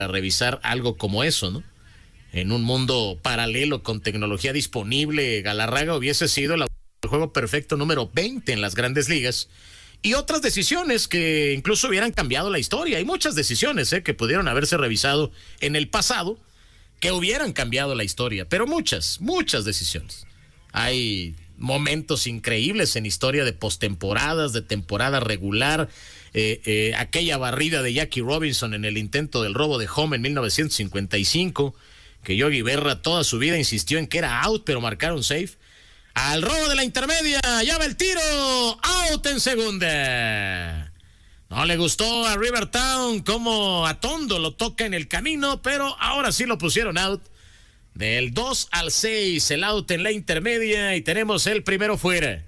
a revisar algo como eso, ¿no? En un mundo paralelo con tecnología disponible, Galarraga hubiese sido el juego perfecto número 20 en las grandes ligas. Y otras decisiones que incluso hubieran cambiado la historia. Hay muchas decisiones que pudieron haberse revisado en el pasado que hubieran cambiado la historia, pero muchas decisiones. Hay momentos increíbles en historia de postemporadas, de temporada regular. Aquella barrida de Jackie Robinson en el intento del robo de home en 1955, que Yogi Berra toda su vida insistió en que era out, pero marcaron safe. Al robo de la intermedia, ya va el tiro, out en segunda. No le gustó a Rivertown como Atondo lo toca en el camino, pero ahora sí lo pusieron out. Del 2 al 6, el out en la intermedia y tenemos el primero fuera.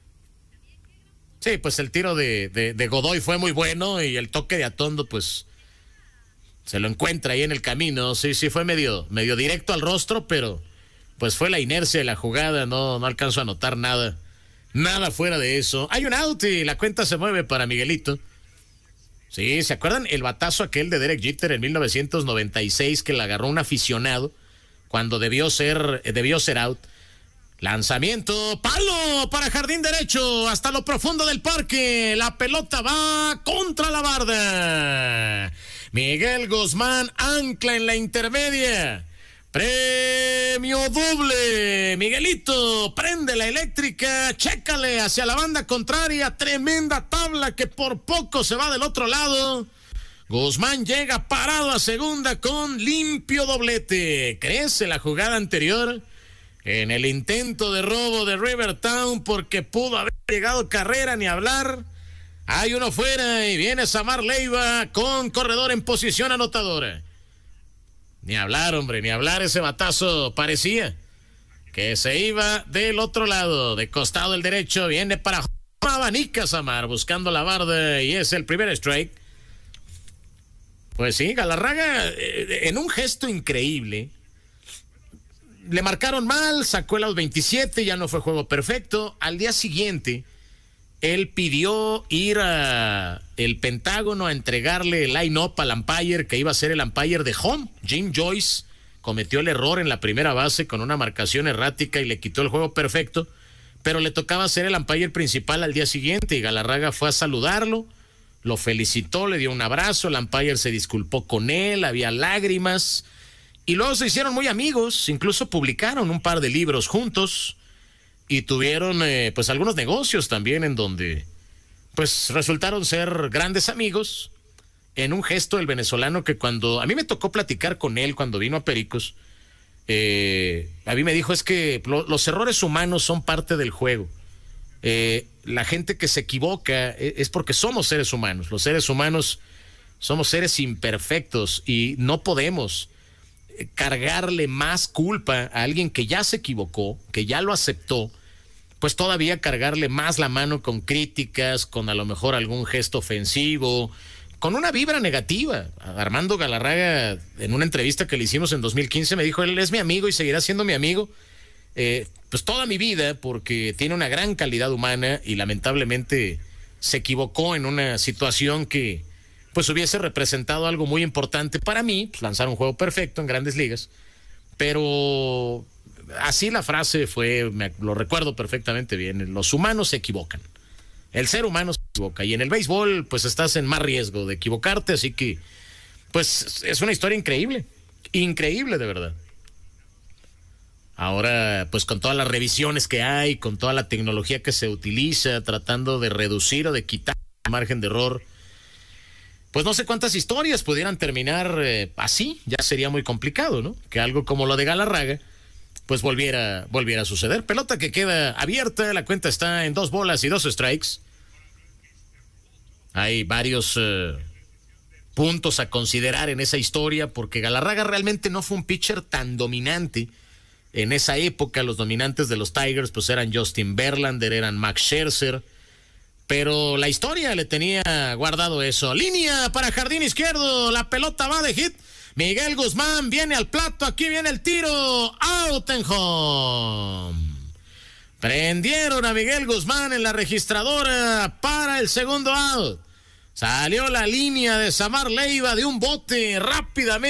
Sí, pues el tiro de Godoy fue muy bueno y el toque de Atondo, pues se lo encuentra ahí en el camino. Sí, fue medio directo al rostro, pero pues fue la inercia de la jugada, no alcanzo a notar nada fuera de eso. Hay un out y la cuenta se mueve para Miguelito. Sí, ¿se acuerdan el batazo aquel de Derek Jeter en 1996 que le agarró un aficionado cuando debió ser out? Lanzamiento, palo para jardín derecho, hasta lo profundo del parque. La pelota va contra la barda. Miguel Guzmán ancla en la intermedia. Premio doble. Miguelito prende la eléctrica, chécale hacia la banda contraria. Tremenda tabla que por poco se va del otro lado. Guzmán llega parado a segunda con limpio doblete. Crece la jugada anterior en el intento de robo de Rivertown porque pudo haber llegado carrera, ni hablar. Hay uno fuera y viene Samar Leiva con corredor en posición anotadora. Ni hablar, hombre, ni hablar. Ese batazo parecía que se iba del otro lado, de costado el derecho. Viene para abanica Samar buscando la barda y es el primer strike. Pues sí, Galarraga en un gesto increíble. Le marcaron mal, sacó el out 27, ya no fue juego perfecto. Al día siguiente, él pidió ir a el Pentágono a entregarle el line-up al umpire que iba a ser el umpire de home. Jim Joyce cometió el error en la primera base con una marcación errática y le quitó el juego perfecto, pero le tocaba ser el umpire principal al día siguiente y Galarraga fue a saludarlo, lo felicitó, le dio un abrazo, el umpire se disculpó con él, había lágrimas y luego se hicieron muy amigos, incluso publicaron un par de libros juntos. Y tuvieron pues algunos negocios también en donde pues resultaron ser grandes amigos en un gesto del venezolano que cuando a mí me tocó platicar con él cuando vino a Pericos, a mí me dijo es que los errores humanos son parte del juego. La gente que se equivoca es porque somos seres humanos. Los seres humanos somos seres imperfectos y no podemos cargarle más culpa a alguien que ya se equivocó, que ya lo aceptó, pues todavía cargarle más la mano con críticas, con a lo mejor algún gesto ofensivo, con una vibra negativa. Armando Galarraga, en una entrevista que le hicimos en 2015, me dijo, él es mi amigo y seguirá siendo mi amigo, pues toda mi vida, porque tiene una gran calidad humana y lamentablemente se equivocó en una situación que pues hubiese representado algo muy importante para mí, pues lanzar un juego perfecto en Grandes Ligas, pero así la frase fue, lo recuerdo perfectamente bien, los humanos se equivocan, el ser humano se equivoca, y en el béisbol pues estás en más riesgo de equivocarte, así que pues es una historia increíble de verdad. Ahora pues con todas las revisiones que hay, con toda la tecnología que se utiliza, tratando de reducir o de quitar el margen de error, pues no sé cuántas historias pudieran terminar así, ya sería muy complicado, ¿no? Que algo como lo de Galarraga, pues volviera a suceder. Pelota que queda abierta, la cuenta está en 2 bolas y 2 strikes. Hay varios puntos a considerar en esa historia, porque Galarraga realmente no fue un pitcher tan dominante. En esa época, los dominantes de los Tigers, pues eran Justin Verlander, eran Max Scherzer, pero la historia le tenía guardado eso. Línea para jardín izquierdo, la pelota va de hit. Miguel Guzmán viene al plato, aquí viene el tiro, out and home. Prendieron a Miguel Guzmán en la registradora para el segundo out. Salió la línea de Samar Leiva de un bote rápidamente.